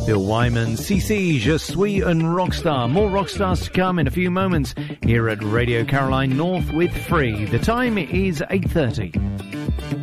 Bill Wyman, CC, Je Suis un Rockstar. More rockstars to come in a few moments here at Radio Caroline North with Free. The time is 8:30.